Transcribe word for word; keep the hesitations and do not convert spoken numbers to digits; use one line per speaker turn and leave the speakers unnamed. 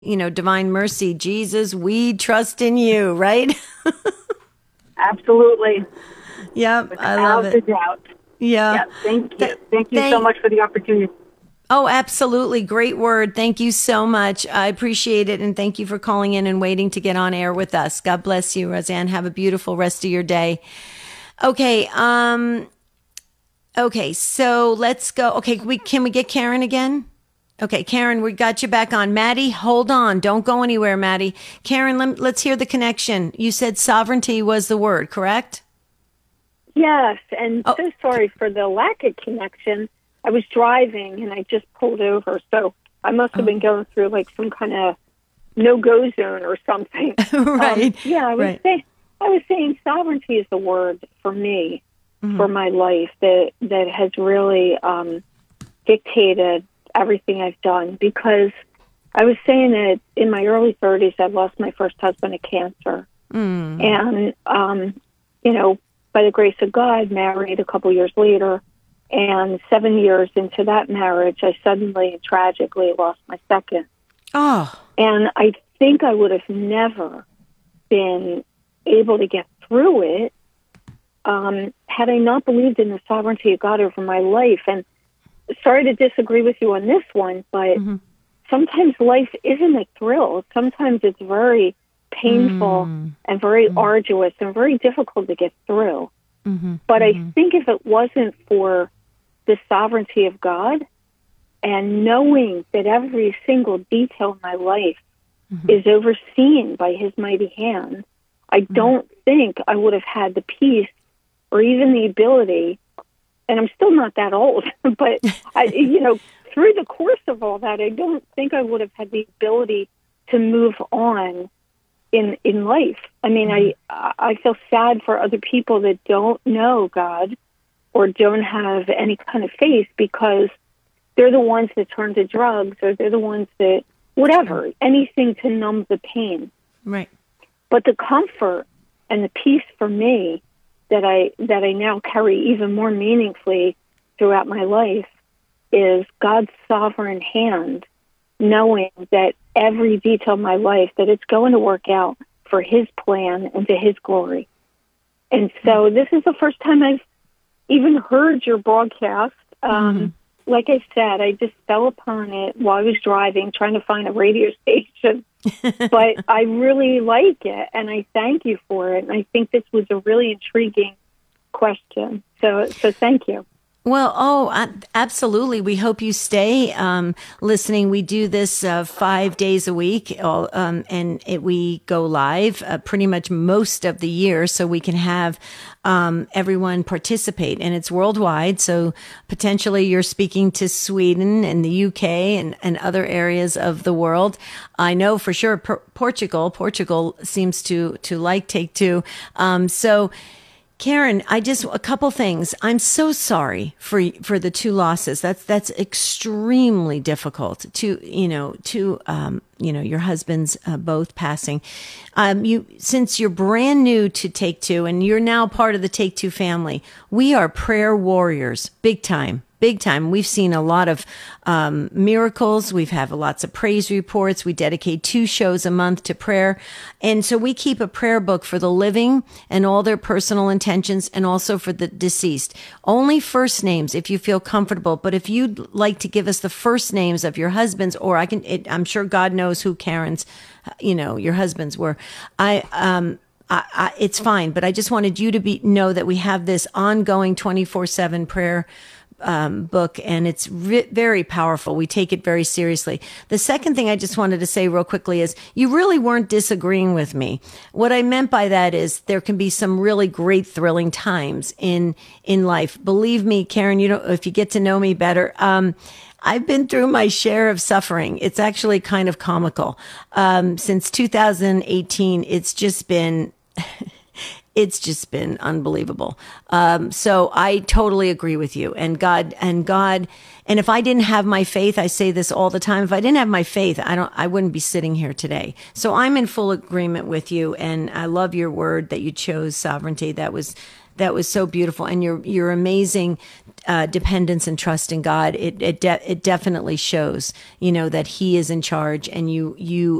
you know, divine mercy. Jesus, we trust in you, right?
Absolutely.
Yep, I love
Without
it.
a doubt.
Yeah.
Yeah, thank you.
Th-
thank you
thank-
so much for the opportunity.
Oh, absolutely. Great word. Thank you so much. I appreciate it. And thank you for calling in and waiting to get on air with us. God bless you, Roseanne. Have a beautiful rest of your day. Okay. Um, okay. So let's go. Okay. We, can we get Karen again? Okay. Karen, we got you back on. Maddie, hold on. Don't go anywhere, Maddie. Karen, let, let's hear the connection. You said sovereignty was the word, correct?
Yes, and
Oh.
so sorry for the lack of connection. I was driving and I just pulled over, so I must have been going through like some kind of no-go zone or something.
Right.
Um, yeah, I was
Right.
saying, I was saying sovereignty is the word for me,
Mm-hmm.
for my life that that has really um, dictated everything I've done. Because I was saying that in my early thirties, I lost my first husband to cancer,
Mm.
and um, you know, by the grace of God, married a couple years later. And seven years into that marriage, I suddenly and tragically lost my second.
Oh.
And I think I would have never been able to get through it um, had I not believed in the sovereignty of God over my life. And sorry to disagree with you on this one, but
Mm-hmm.
sometimes life isn't a thrill. Sometimes it's very painful
Mm.
and very arduous and very difficult to get through.
Mm-hmm.
But I think if it wasn't for the sovereignty of God and knowing that every single detail of my life
Mm-hmm.
is overseen by His mighty hand, I don't think I would have had the peace or even the ability, and I'm still not that old, but I, you know, through the course of all that, I don't think I would have had the ability to move on in in life. I mean, I I feel sad for other people that don't know God or don't have any kind of faith, because they're the ones that turn to drugs, or they're the ones that, whatever, anything to numb the pain.
Right.
But the comfort and the peace for me that I that I now carry even more meaningfully throughout my life is God's sovereign hand, knowing that every detail of my life, that it's going to work out for His plan and to His glory. And so this is the first time I've even heard your broadcast. Um,
Mm-hmm.
Like I said, I just fell upon it while I was driving, trying to find a radio station. But I really like it, and I thank you for it. And I think this was a really intriguing question. So, so thank you.
Well, oh, I, absolutely. We hope you stay um, listening. We do this uh, five days a week, all, um, and it, we go live uh, pretty much most of the year, so we can have um, everyone participate. And it's worldwide, so potentially you're speaking to Sweden and the U K and, and other areas of the world. I know for sure per- Portugal. Portugal seems to to like Take Two. Um, so. Karen, I just a couple things. I'm so sorry for for the two losses. That's that's extremely difficult to you know to um, you know your husbands uh, both passing. Um, you since you're brand new to Take Two and you're now part of the Take Two family. We are prayer warriors, big time. Big time. We've seen a lot of um, miracles. We've had lots of praise reports. We dedicate two shows a month to prayer. And so we keep a prayer book for the living and all their personal intentions, and also for the deceased. Only first names if you feel comfortable. But if you'd like to give us the first names of your husbands, or I can, it, I'm sure God knows who Karen's, you know, your husbands were. I, um, I, I, it's fine. But I just wanted you to be, know that we have this ongoing twenty-four seven prayer Um, book, and it's re- very powerful. We take it very seriously. The second thing I just wanted to say real quickly is you really weren't disagreeing with me. What I meant by that is there can be some really great thrilling times in in life. Believe me, Karen, you know, if you get to know me better, um, I've been through my share of suffering. It's actually kind of comical. Um, since two thousand eighteen, it's just been It's just been unbelievable. Um, so I totally agree with you. And God, and God, and if I didn't have my faith, I say this all the time. If I didn't have my faith, I don't, I wouldn't be sitting here today. So I'm in full agreement with you. And I love your word that you chose, sovereignty. That was That was so beautiful, and your your amazing uh, dependence and trust in God. It it de- it definitely shows, you know, that He is in charge, and you you